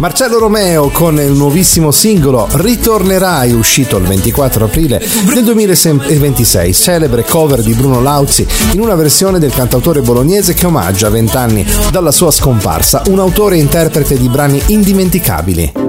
Marcello Romeo con il nuovissimo singolo Ritornerai, uscito il 24 aprile del 2026, celebre cover di Bruno Lauzi in una versione del cantautore bolognese che omaggia 20 anni dalla sua scomparsa, un autore e interprete di brani indimenticabili.